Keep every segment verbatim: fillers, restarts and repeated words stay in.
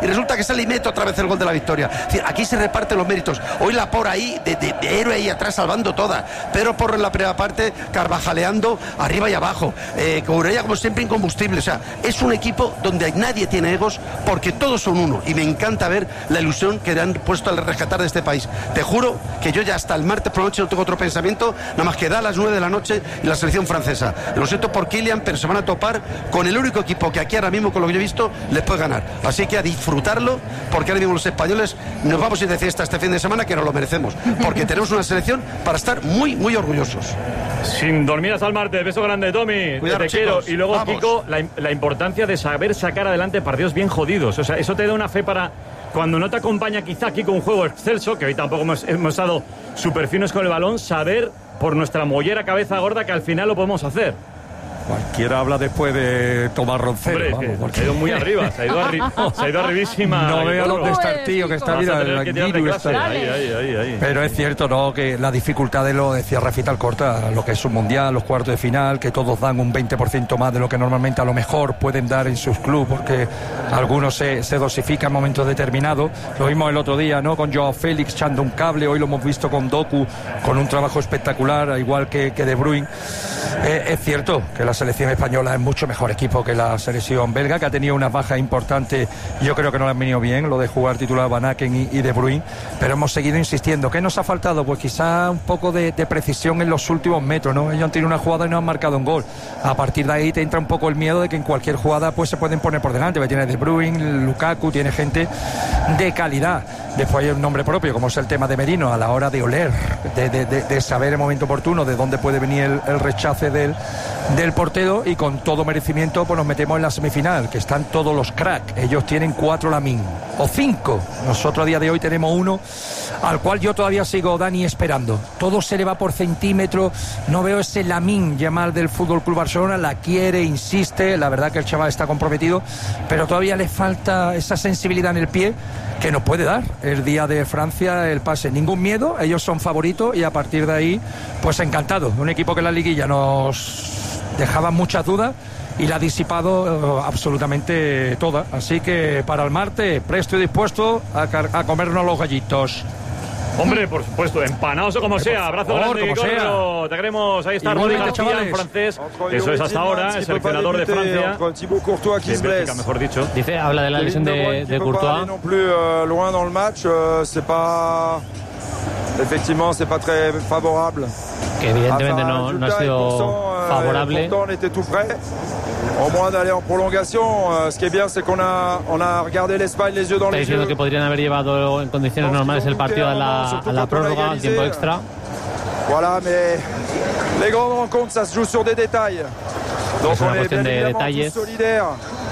y resulta que sale y mete otra vez el gol de la victoria. Es decir, aquí se reparten los méritos. Hoy la por ahí de, de, de héroe ahí atrás salvando todas, pero por en la primera parte Carvajaleando arriba y abajo, eh, Corella como siempre incombustible. O sea, es un equipo donde nadie tiene egos porque todos son uno, y me encanta ver la ilusión que le han puesto al rescatar de este país. Te juro que yo ya hasta el martes por la noche no tengo otro pensamiento, nada más que da a las nueve de la noche y la selección francesa. Lo siento por Kylian, pero se van a topar con el único equipo que aquí ahora mismo, con lo que yo he visto, les puede ganar. Así que a disfrutarlo, porque ahora mismo los españoles nos vamos a ir de fiesta este fin de semana, que nos lo merecemos, porque tenemos una selección para estar muy, muy orgullosos. Sin dormir hasta el martes. Beso grande, Tommy. Cuidado, te quiero. chicos. Y luego, Vamos. Kiko, la, la importancia de saber sacar adelante partidos bien jodidos. O sea, eso te da una fe para cuando no te acompaña quizá aquí con un juego excelso, que hoy tampoco hemos, hemos estado súper finos con el balón, saber por nuestra mollera cabeza gorda que al final lo podemos hacer. Cualquiera habla después de Tomás Roncero. Hombre, vamos, es que porque... se ha ido muy arriba, se ha ido, arri- se ha ido arribísima. No veo Kiko. dónde está el tío, que está, Vas a mira, tener el que tirar de Guiru clase. está. Ahí, ahí, ahí, ahí. Pero es cierto, ¿no?, que la dificultad de lo decía Rafita Alcorta, lo que es un mundial, los cuartos de final, que todos dan un veinte por ciento más de lo que normalmente a lo mejor pueden dar en sus clubes, porque algunos se, se dosifican en momentos determinados. Lo vimos el otro día, ¿no?, con Joao Félix echando un cable, hoy lo hemos visto con Doku, con un trabajo espectacular, igual que, que De Bruyne. Eh, es cierto que la selección española es mucho mejor equipo que la selección belga, que ha tenido unas bajas importantes. Yo creo que no le han venido bien lo de jugar titular Van Aken y, y De Bruyne, pero hemos seguido insistiendo. ¿Qué nos ha faltado? Pues quizá un poco de, de precisión en los últimos metros, ¿no? Ellos han tenido una jugada y no han marcado un gol. A partir de ahí te entra un poco el miedo de que en cualquier jugada pues se pueden poner por delante. Tiene De Bruyne, Lukaku, tiene gente de calidad. Después hay un nombre propio, como es el tema de Merino, a la hora de oler, de, de, de, de saber el momento oportuno de dónde puede venir el, el rechace del, del portero, y con todo merecimiento pues nos metemos en la semifinal, que están todos los cracks. Ellos tienen cuatro Lamine, o cinco. Nosotros a día de hoy tenemos uno, al cual yo todavía sigo, Dani, esperando. Todo se le va por centímetro. No veo ese Lamine Yamal del Fútbol Club Barcelona. La quiere, insiste. La verdad que el chaval está comprometido, pero todavía le falta esa sensibilidad en el pie que nos puede dar el día de Francia el pase. Ningún miedo, ellos son favoritos, y a partir de ahí pues encantado. Un equipo que en la liguilla nos dejaba muchas dudas y la ha disipado uh, absolutamente toda. Así que para el martes, presto y dispuesto a, car- a comernos los gallitos. Hombre, por supuesto, empanados o como sea. Abrazo favor, grande, como Kiko. Te queremos. Ahí está Rudy García, en francés. Eso es hasta ahora, el seleccionador de Francia. De Bélgica, mejor dicho. Dice, habla de la lesión de, de Courtois. non plus euh, loin dans le match, euh, c'est pas effectivement c'est pas très favorable. Que evidentemente no, no ha sido favorable. Pourtant on était tout près. Au moins d'aller en prolongation, euh, ce qui est bien c'est qu'on a on a regardé l'Espagne les yeux dans Está les diciendo yeux. que podrían haber llevado en condiciones normales el partido a la, a la prórroga, al tiempo extra. Voilà, mais les grandes rencontres ça se joue sur des détails. Donc Es una on est cuestión bien de évidemment detalles. tous solidaires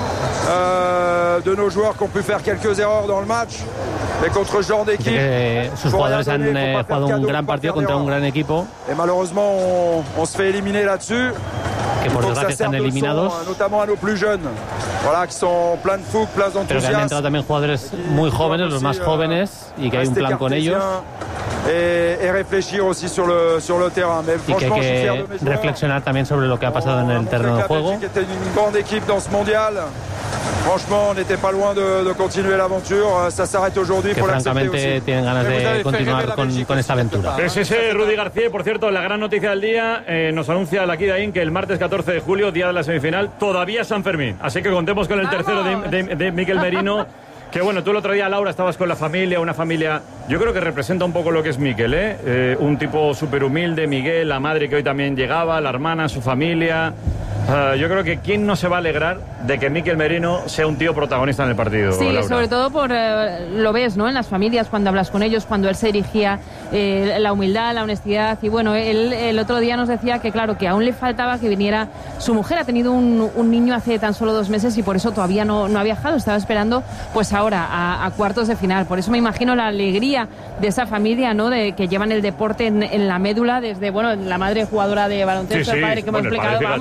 euh, de nos joueurs qui ont pu faire quelques erreurs dans le match. Et contre ce genre Dice d'équipe, que sus faut jugadores rien han donner, eh, faut pas faire jugado un cadeau, gran faut pas partido faire contra un d'erreur. gran equipo, Et malheureusement, on, on se fait éliminer là-dessus. que por Il faut que ça desgracia están serve de leçon, eliminados, notamment à nos plus jeunes, voilà, qui sont pleins de fougue, pleins pero que han d'enthousiasme. entrado también jugadores muy jóvenes, los más jóvenes, y que hay un plan con ellos, Et, et réfléchir aussi sur le, sur le terrain. Mais y que hay franchement, je suis fier de que mes joueurs. reflexionar también sobre lo que ha pasado en On a el montré terreno que de la juego. Belgique était une grande équipe dans ce mondial. Franchement, on n'était pas loin de, de continuer l'aventure. Ça s'arrête aujourd'hui, Que pour l'accepter francamente aussi. tienen ganas de continuar con, con esta aventura. Es ese Rudy García. Por cierto, la gran noticia del día, eh, nos anuncia la Kidain que el martes catorce de julio, día de la semifinal, todavía es San Fermín. Así que contemos con el tercero de, de, de Mikel Merino. Que bueno, tú el otro día, Laura, estabas con la familia, una familia, yo creo que representa un poco lo que es Mikel, ¿eh? Eh, un tipo súper humilde, Miguel, la madre que hoy también llegaba, la hermana, su familia. Uh, yo creo que quién no se va a alegrar de que Mikel Merino sea un tío protagonista en el partido. Sí, Laura. sobre todo por eh, lo ves, ¿no? En las familias, cuando hablas con ellos, cuando él se dirigía, eh, la humildad, la honestidad. Y bueno, él el otro día nos decía que claro, que aún le faltaba que viniera su mujer. Ha tenido un, un niño hace tan solo dos meses y por eso todavía no, no ha viajado. Estaba esperando pues ahora a, a cuartos de final. Por eso me imagino la alegría de esa familia, ¿no? De que llevan el deporte en, en la médula desde, bueno, la madre jugadora de baloncesto, Sí, sí. el padre que Bueno, hemos el padre, explicado, vamos. fíjate.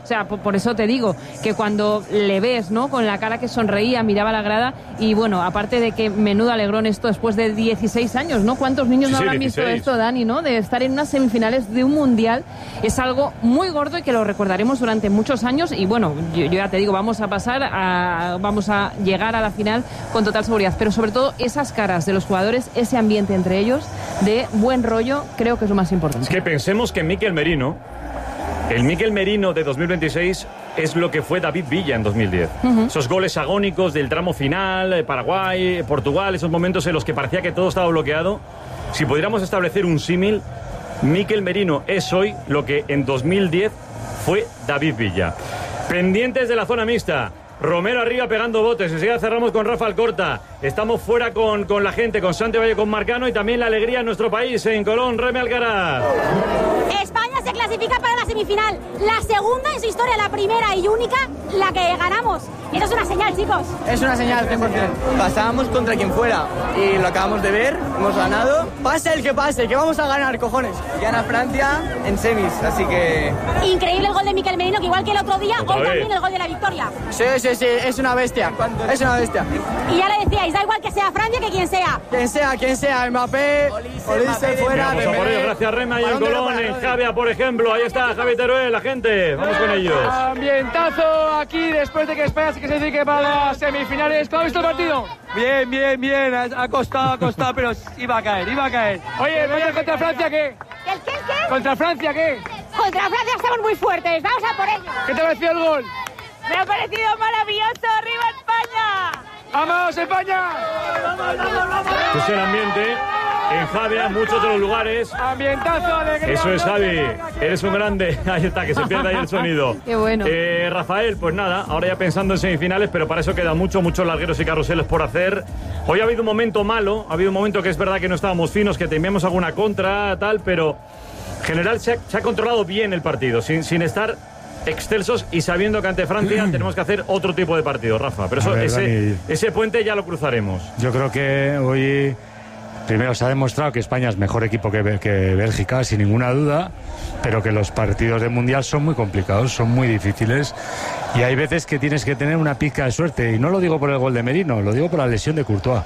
O sea, por, por eso te digo que cuando le ves, ¿no? Con la cara que sonreía, miraba la grada y bueno, aparte de que menudo alegrón esto después de dieciséis años, ¿no? ¿Cuántos niños sí, no sí, habrán dieciséis. visto esto, Dani, ¿no? De estar en unas semifinales de un mundial es algo muy gordo y que lo recordaremos durante muchos años y bueno, yo, yo ya te digo, vamos a pasar a, vamos a llegar a la final con total seguridad, pero sobre todo esas caras de los jugadores, ese ambiente entre ellos de buen rollo, creo que es lo más importante. Es que pensemos que Mikel Merino, el Mikel Merino de dos mil veintiséis es lo que fue David Villa en dos mil diez. Uh-huh. Esos goles agónicos del tramo final, Paraguay, Portugal, esos momentos en los que parecía que todo estaba bloqueado. Si pudiéramos establecer un símil, Mikel Merino es hoy lo que en dos mil diez fue David Villa. Pendientes de la zona mixta. Romero arriba pegando botes. Enseguida cerramos con Rafa Alcorta. Estamos fuera con, con la gente, con Santi Valle, con Marcano y también la alegría en nuestro país, en Colón, Reme Alcaraz. España se clasifica para la semifinal. La segunda en su historia, la primera y única, la que ganamos. Y eso es una señal, chicos. Es una señal, cien por ciento. Pasábamos contra quien fuera y lo acabamos de ver, hemos ganado. Pase el que pase, que vamos a ganar, cojones. Gana Francia en semis, así que... Increíble el gol de Mikel Merino, que igual que el otro día, Otra hoy vez. también el gol de la victoria. Sí, sí, sí, es una bestia, es una bestia. Y ya le decíais, da igual que sea Francia que quien sea. Quien sea, quien sea, Mbappé, Olise fuera, Vamos a por ello, gracias Rema y en Colón, en Javia, por ejemplo. Ahí está Javi Teruel, la gente. Vamos con ellos. Ambientazo aquí después de que España se clasifique para las semifinales. ¿Cómo ha visto el partido? Bien, bien, bien. Ha, ha costado, ha costado, pero iba a caer, iba a caer. Oye, ¿contra, contra Francia qué? ¿El qué, el qué? ¿Contra Francia qué? Contra Francia estamos muy fuertes, vamos a por ello. ¿Qué te ha parecido el gol? Me ha parecido maravilloso, ¡arriba España! ¡Vamos, España! Pues el ambiente en Javia, muchos de los lugares. Ambientazo, alegría. Eso es, Javi. Eres un grande. Ahí está, que se pierda ahí el sonido. Qué bueno. Eh, Rafael, pues nada, ahora ya pensando en semifinales, pero para eso queda mucho, muchos largueros y carruseles por hacer. Hoy ha habido un momento malo, ha habido un momento que es verdad que no estábamos finos, que temíamos alguna contra, tal, pero en general se ha, se ha controlado bien el partido, sin, sin estar excelsos y sabiendo que ante Francia tenemos que hacer otro tipo de partido, Rafa. Pero eso, ver, ese, Dani, ese puente ya lo cruzaremos. Yo creo que hoy, primero, se ha demostrado que España es mejor equipo que, que Bélgica, sin ninguna duda, pero que los partidos de Mundial son muy complicados, son muy difíciles y hay veces que tienes que tener una pizca de suerte. Y no lo digo por el gol de Merino, lo digo por la lesión de Courtois.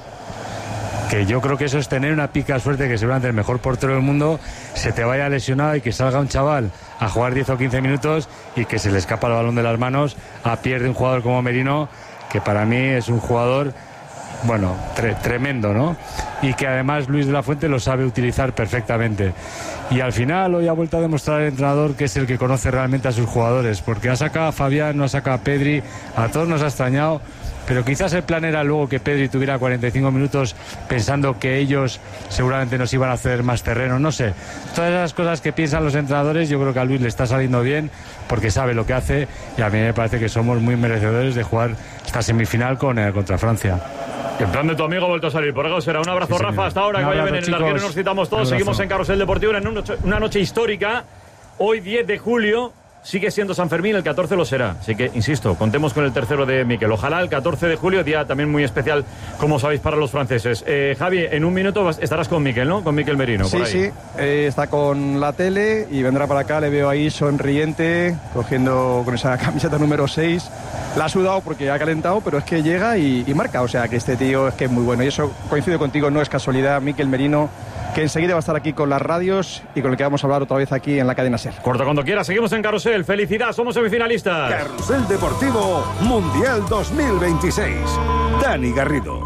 Que yo creo que eso es tener una pica de suerte, que seguramente el mejor portero del mundo se te vaya lesionado y que salga un chaval a jugar diez o quince minutos y que se le escapa el balón de las manos a pierde un jugador como Merino, que para mí es un jugador, bueno, tre- tremendo, ¿no? Y que además Luis de la Fuente lo sabe utilizar perfectamente. Y al final hoy ha vuelto a demostrar el entrenador que es el que conoce realmente a sus jugadores, porque ha sacado a Fabián, no ha sacado a Pedri, a todos nos ha extrañado. Pero quizás el plan era luego que Pedri tuviera cuarenta y cinco minutos pensando que ellos seguramente nos iban a hacer más terreno, no sé. Todas esas cosas que piensan los entrenadores, yo creo que a Luis le está saliendo bien porque sabe lo que hace y a mí me parece que somos muy merecedores de jugar esta semifinal con, eh, contra Francia. El plan de tu amigo ha vuelto a salir. Por algo será. Un abrazo, Sí, Rafa, hasta ahora. Un Que vaya abrazo, bien en el larguero. chicos. Nos citamos todos. Un abrazo. Seguimos en Carrusel Deportivo en una noche, una noche histórica. Hoy, diez de julio. Sigue siendo San Fermín, el catorce lo será. Así que, insisto, contemos con el tercero de Mikel. Ojalá el catorce de julio, día también muy especial, como sabéis, para los franceses. Eh, Javi, en un minuto vas- estarás con Mikel, ¿no? Con Mikel Merino. Sí, por ahí. sí, eh, está con la tele y vendrá para acá. Le veo ahí sonriente, cogiendo con esa camiseta número seis. La ha sudado porque ha calentado, pero es que llega y, y marca. O sea, que este tío es que es muy bueno. Y eso, coincido contigo, no es casualidad. Mikel Merino, que enseguida va a estar aquí con las radios y con el que vamos a hablar otra vez aquí en la cadena SER. Corta cuando quieras. Seguimos en Carrusel. Felicidad, somos semifinalistas. Carrusel Deportivo Mundial dos mil veintiséis. Dani Garrido.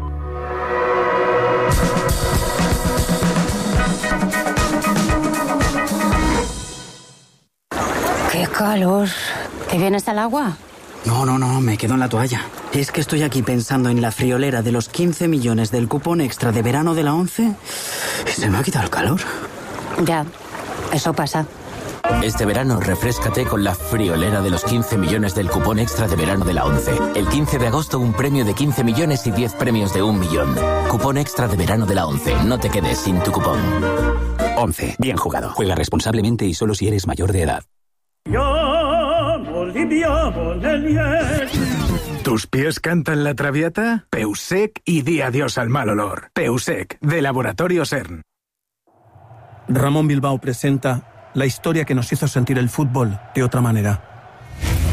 ¡Qué calor! ¿Te vienes al agua? No, no, no, me quedo en la toalla. Es que estoy aquí pensando en la friolera de los quince millones del cupón extra de verano de la ONCE y se me ha quitado el calor. Ya, eso pasa. Este verano, refréscate con la friolera de los quince millones del cupón extra de verano de la ONCE. El quince de agosto, un premio de quince millones y diez premios de un millón. Cupón extra de verano de la ONCE. No te quedes sin tu cupón. ONCE. Bien jugado. Juega responsablemente y solo si eres mayor de edad. ¿Tus pies cantan la traviata? Peusec y di adiós al mal olor. Peusec, de Laboratorio CERN. Ramón Bilbao presenta la historia que nos hizo sentir el fútbol de otra manera.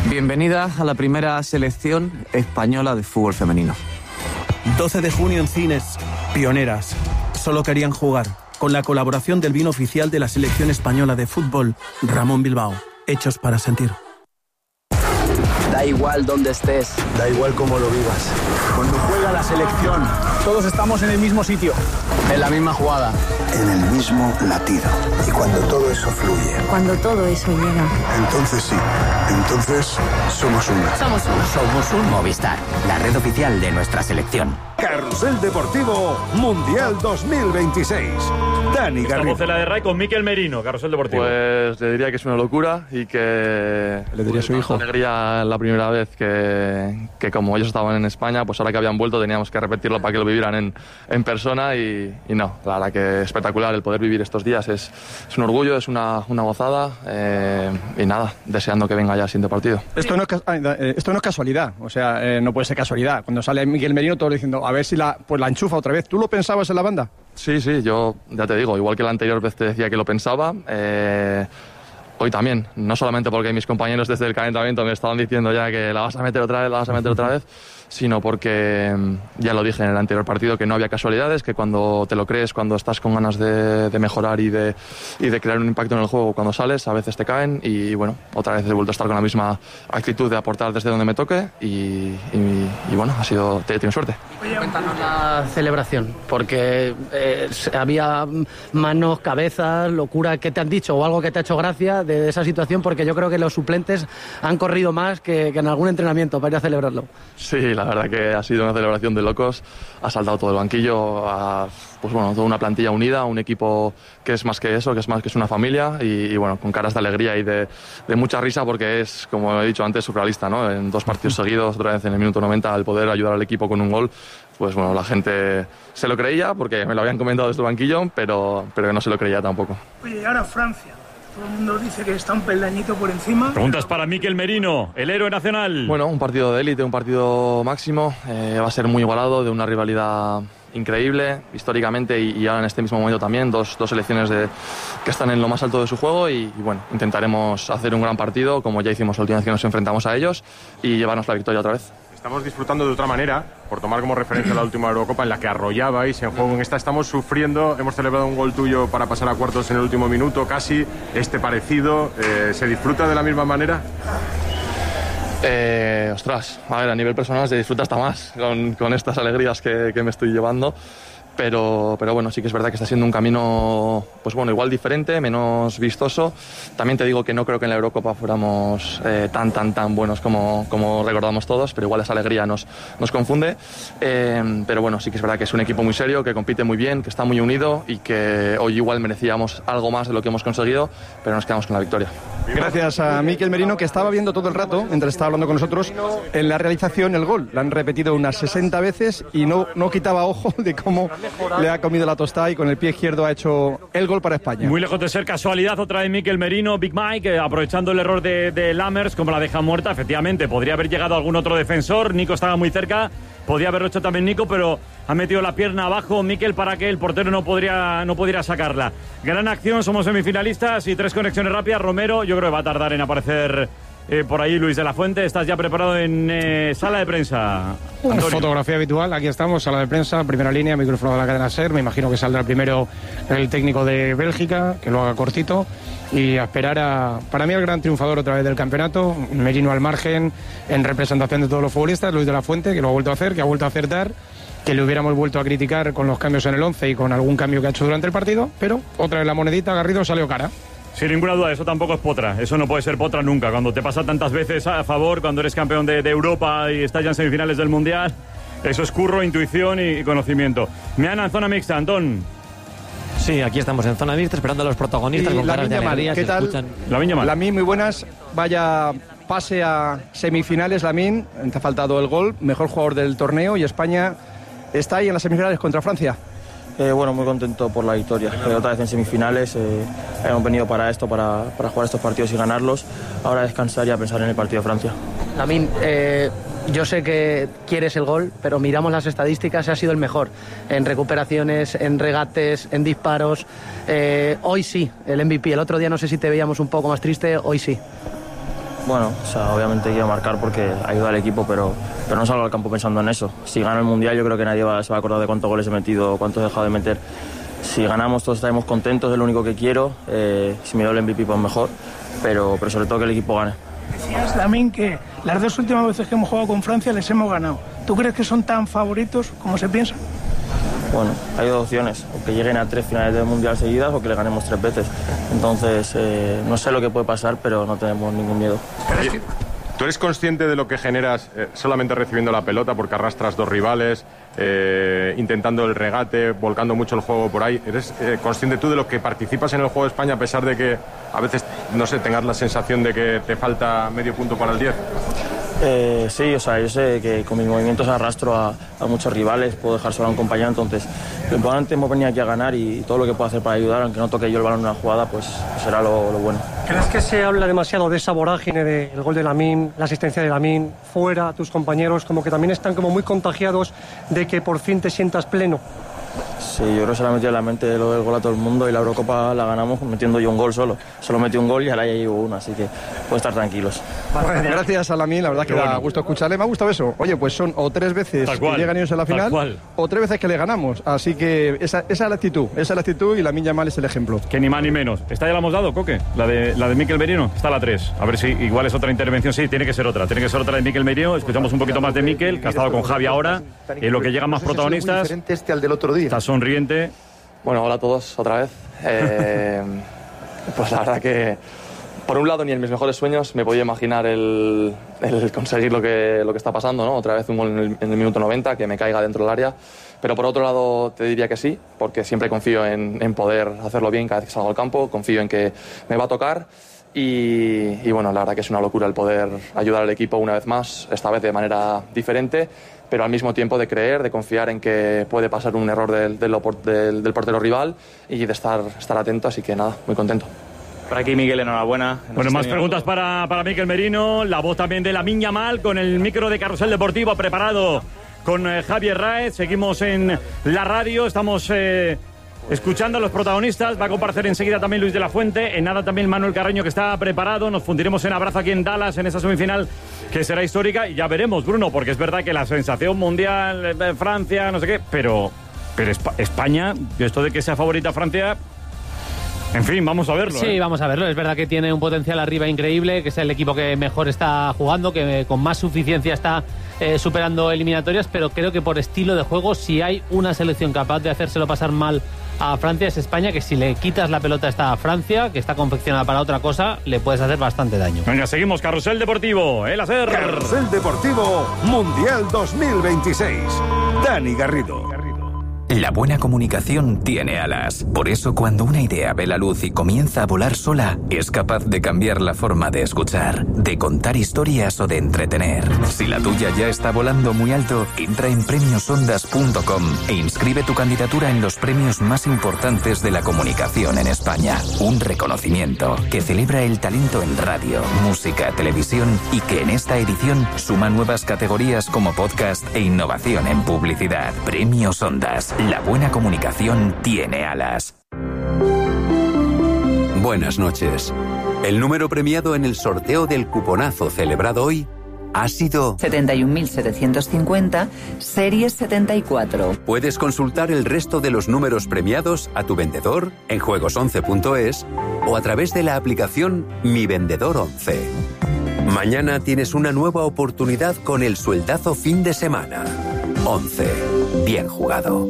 Bienvenida a la primera selección española de fútbol femenino. doce de junio en cines. Pioneras. Solo querían jugar. Con la colaboración del vino oficial de la selección española de fútbol, Ramón Bilbao. Hechos para sentir. Da igual dónde estés. Da igual cómo lo vivas. Cuando juega la selección, todos estamos en el mismo sitio. En la misma jugada. En el mismo latido. Y cuando todo eso fluye. Cuando todo eso llega. Entonces sí. Entonces somos uno. Somos uno. Somos un Movistar, la red oficial de nuestra selección. Carrusel Deportivo Mundial dos mil veintiséis. Dani Garrido. Estamos en la de Ray con Mikel Merino, Carrusel Deportivo. Pues le diría que es una locura y que... Le diría a su hijo. Alegría la primera vez que, que como ellos estaban en España, pues ahora que habían vuelto teníamos que repetirlo para que lo vivieran en, en persona y, y no, la verdad que espectacular el poder vivir estos días. Es, es un orgullo, es una, una gozada eh, y nada, deseando que venga ya el siguiente partido. Esto no es, esto no es casualidad, o sea, eh, no puede ser casualidad. Cuando sale Mikel Merino todo diciendo a ver si la, pues la enchufa otra vez. ¿Tú lo pensabas en la banda? Sí, sí, yo ya te digo, igual que la anterior vez te decía que lo pensaba, eh, hoy también, no solamente porque mis compañeros desde el calentamiento me estaban diciendo ya que la vas a meter otra vez, la vas a meter otra vez, sino porque ya lo dije en el anterior partido que no había casualidades, que cuando te lo crees, cuando estás con ganas de, de mejorar y de, y de crear un impacto en el juego cuando sales, a veces te caen y bueno, otra vez he vuelto a estar con la misma actitud de aportar desde donde me toque y, y, y bueno, ha sido, he tenido suerte. Cuéntanos la celebración, porque eh, había manos, cabezas, locura, ¿qué te han dicho o algo que te ha hecho gracia de esa situación? Porque yo creo que los suplentes han corrido más que, que en algún entrenamiento para ir a celebrarlo. Sí, la verdad que ha sido una celebración de locos, ha saltado todo el banquillo, ha, pues bueno, toda una plantilla unida, un equipo que es más que eso, que es más que es una familia y, y bueno, con caras de alegría y de, de mucha risa porque es, como he dicho antes, surrealista, ¿no? En dos partidos seguidos, otra vez en el minuto noventa, al poder ayudar al equipo con un gol, pues bueno, la gente se lo creía porque me lo habían comentado desde el banquillo, pero, pero no se lo creía tampoco. Oye, y ahora Francia. Todo el mundo dice que está un peldañito por encima. Preguntas para Mikel Merino, el héroe nacional. Bueno, un partido de élite, un partido máximo. Eh, va a ser muy igualado, de una rivalidad increíble, históricamente y, y ahora en este mismo momento también. Dos, dos selecciones de, que están en lo más alto de su juego y, y bueno, intentaremos hacer un gran partido, como ya hicimos la última vez que nos enfrentamos a ellos, y llevarnos la victoria otra vez. Estamos disfrutando de otra manera, por tomar como referencia la última Eurocopa en la que arrollabais en juego. En esta estamos sufriendo, hemos celebrado un gol tuyo para pasar a cuartos en el último minuto, casi, este parecido. Eh, ¿Se disfruta de la misma manera? Eh, ostras, a ver, a nivel personal se disfruta hasta más con, con estas alegrías que, que me estoy llevando. Pero, pero bueno, sí que es verdad que está siendo un camino, pues bueno, igual diferente, menos vistoso. También te digo que no creo que en la Eurocopa fuéramos eh, tan, tan, tan buenos como, como recordamos todos, pero igual esa alegría nos, nos confunde. Eh, pero bueno, sí que es verdad que es un equipo muy serio, que compite muy bien, que está muy unido y que hoy igual merecíamos algo más de lo que hemos conseguido, pero nos quedamos con la victoria. Gracias a Mikel Merino, que estaba viendo todo el rato, mientras estaba hablando con nosotros, en la realización el gol. Lo han repetido unas sesenta veces y no, no quitaba ojo de cómo le ha comido la tostada y con el pie izquierdo ha hecho el gol para España. Muy lejos de ser casualidad, otra vez Mikel Merino, Big Mike, eh, aprovechando el error de, de Lammers, como la deja muerta. Efectivamente, podría haber llegado algún otro defensor, Nico estaba muy cerca, podría haberlo hecho también Nico, pero ha metido la pierna abajo Mikel para que el portero no podría, no pudiera sacarla. Gran acción, somos semifinalistas y tres conexiones rápidas. Romero, yo creo que va a tardar en aparecer eh, por ahí Luis de la Fuente. Estás ya preparado en eh, sala de prensa, Antonio. Fotografía habitual, aquí estamos, sala de prensa, primera línea, micrófono de la cadena SER. Me imagino que saldrá primero el técnico de Bélgica, que lo haga cortito, y a esperar a, para mí, el gran triunfador otra vez del campeonato, Merino al margen, en representación de todos los futbolistas, Luis de la Fuente, que lo ha vuelto a hacer, que ha vuelto a acertar, que le hubiéramos vuelto a criticar con los cambios en el once y con algún cambio que ha hecho durante el partido, pero otra vez la monedita, Garrido, salió cara. Sin ninguna duda, eso tampoco es potra. Eso no puede ser potra nunca. Cuando te pasa tantas veces a favor, cuando eres campeón de, de Europa y estás ya en semifinales del Mundial, eso es curro, intuición y, y conocimiento. Meana en zona mixta, Antón. Sí, aquí estamos en zona mixta esperando a los protagonistas con caras de alegría. ¿Qué tal? Lamin Yamal. Lamin, muy buenas. Vaya pase a semifinales, Lamin. Te ha faltado el gol. Mejor jugador del torneo y España está ahí en las semifinales contra Francia. Eh, bueno, muy contento por la victoria. Eh, otra vez en semifinales, eh, hemos venido para esto, para, para jugar estos partidos y ganarlos. Ahora descansar y a pensar en el partido de Francia. Lamin, eh, yo sé que quieres el gol, pero miramos las estadísticas, ha sido el mejor en recuperaciones, en regates, en disparos. Eh, hoy sí, el M V P. El otro día no sé si te veíamos un poco más triste, hoy sí. Bueno, o sea, obviamente quiero marcar porque ayuda al equipo, pero, pero no salgo al campo pensando en eso. Si gano el Mundial yo creo que nadie va, se va a acordar de cuántos goles he metido o cuántos he dejado de meter. Si ganamos todos estaremos contentos, es lo único que quiero. Eh, si me doy el M V P pues mejor, pero, pero sobre todo que el equipo gane. Decías, Lamine, que las dos últimas veces que hemos jugado con Francia les hemos ganado. ¿Tú crees que son tan favoritos como se piensa? Bueno, hay dos opciones, o que lleguen a tres finales del Mundial seguidas o que le ganemos tres veces. Entonces, eh, no sé lo que puede pasar, pero no tenemos ningún miedo. Oye, ¿tú eres consciente de lo que generas eh, solamente recibiendo la pelota porque arrastras dos rivales, eh, intentando el regate, volcando mucho el juego por ahí? ¿Eres eh, consciente tú de lo que participas en el juego de España a pesar de que a veces, no sé, tengas la sensación de que te falta medio punto para el diez? Eh, sí, o sea, yo sé que con mis movimientos arrastro a, a muchos rivales, puedo dejar solo a un compañero, entonces lo importante hemos venido aquí a ganar y todo lo que pueda hacer para ayudar, aunque no toque yo el balón en una jugada, pues será lo, lo bueno. ¿Crees que se habla demasiado de esa vorágine del gol de Lamine, la asistencia de Lamine, fuera, tus compañeros, como que también están como muy contagiados de que por fin te sientas pleno? Sí, yo creo que se la metió en la mente lo del gol a todo el mundo y la Eurocopa la ganamos metiendo yo un gol solo. Solo metí un gol y ahora ya llevo uno, así que puedo estar tranquilos. Gracias a Lamine, la verdad que da gusto escucharle. Me ha gustado eso. Oye, pues son o tres veces que llegan ellos en la final o tres veces que le ganamos. Así que esa, esa es la actitud, esa es la actitud y Lamine Yamal es el ejemplo. Que ni más ni menos. ¿Esta ya la hemos dado, Coque? La de, la de Mikel Merino. Está la tres. A ver si igual es otra intervención. Sí, tiene que ser otra. Tiene que ser otra de Mikel Merino. Escuchamos un poquito más de Mikel, que ha estado con Javi ahora. En lo que llegan más protagonistas. Diferente este al del otro día. Está sonriente. Bueno, hola a todos otra vez. Eh, pues la verdad que, por un lado, ni en mis mejores sueños me podía imaginar el, el conseguir lo que, lo que está pasando, ¿no? Otra vez un gol en el, en el minuto noventa, que me caiga dentro del área. Pero por otro lado, te diría que sí, porque siempre confío en, en poder hacerlo bien cada vez que salgo al campo, confío en que me va a tocar. Y, y bueno, la verdad que es una locura el poder ayudar al equipo una vez más, esta vez de manera diferente, pero al mismo tiempo de creer, de confiar en que puede pasar un error del, del, del, del portero rival y de estar, estar atento, así que nada, muy contento. Por aquí, Miguel, enhorabuena. Bueno, más preguntas para, para Mikel Merino, la voz también de Lamine Yamal con el micro de Carrusel Deportivo preparado con eh, Javier Raez. Seguimos en la radio, estamos eh, escuchando a los protagonistas. Va a comparecer enseguida también Luis de la Fuente, en nada también Manuel Carreño, que está preparado. Nos fundiremos en abrazo aquí en Dallas en esa semifinal que será histórica y ya veremos, Bruno, porque es verdad que la sensación mundial, eh, Francia, no sé qué, pero, pero España, esto de que sea favorita Francia, en fin, vamos a verlo. Sí, ¿eh? vamos a verlo. Es verdad que tiene un potencial arriba increíble, que es el equipo que mejor está jugando, que con más suficiencia está eh, superando eliminatorias, pero creo que por estilo de juego, si hay una selección capaz de hacérselo pasar mal a Francia, es España, que si le quitas la pelota esta a Francia, que está confeccionada para otra cosa, le puedes hacer bastante daño. Venga, seguimos. Carrusel Deportivo, el hacer. Carrusel Deportivo Mundial dos mil veintiséis. Dani Garrido. La buena comunicación tiene alas. Por eso, cuando una idea ve la luz y comienza a volar sola, es capaz de cambiar la forma de escuchar, de contar historias o de entretener. Si la tuya ya está volando muy alto, entra en premios ondas punto com e inscribe tu candidatura en los premios más importantes de la comunicación en España. Un reconocimiento que celebra el talento en radio, música, televisión y que en esta edición suma nuevas categorías como podcast e innovación en publicidad. Premios Ondas. La buena comunicación tiene alas. Buenas noches. El número premiado en el sorteo del cuponazo celebrado hoy ha sido setenta y un mil setecientos cincuenta, serie setenta y cuatro. Puedes consultar el resto de los números premiados a tu vendedor en juegos once punto es o a través de la aplicación Mi Vendedor once. Mañana tienes una nueva oportunidad con el sueldazo fin de semana. once. Bien jugado.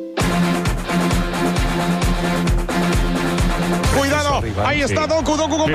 Cuidado, ahí está Doku, Doku con